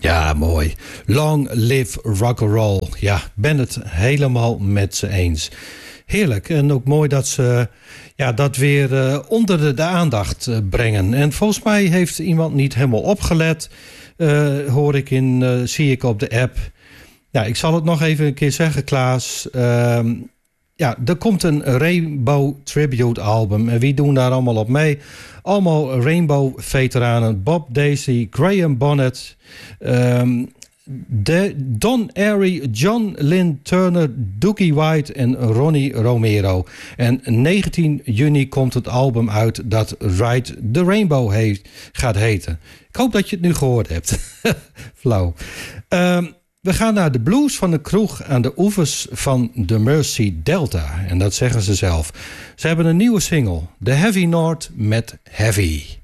Ja, mooi. Long live rock'n'roll. Ja, ben het helemaal met ze eens. Heerlijk. En ook mooi dat ze dat weer onder de aandacht brengen. En volgens mij heeft iemand niet helemaal opgelet. Zie ik op de app. Ja, ik zal het nog even een keer zeggen, Klaas. Er komt een Rainbow Tribute album. En wie doen daar allemaal op mee? Allemaal Rainbow-veteranen. Bob Dacey, Graham Bonnet, Don Airey, John Lynn Turner, Doogie White en Ronnie Romero. En 19 juni komt het album uit dat Ride the Rainbow gaat heten. Ik hoop dat je het nu gehoord hebt. Flauw. We gaan naar de blues van de kroeg aan de oevers van de Mersey Delta. En dat zeggen ze zelf. Ze hebben een nieuwe single, The Heavy North met Heavy.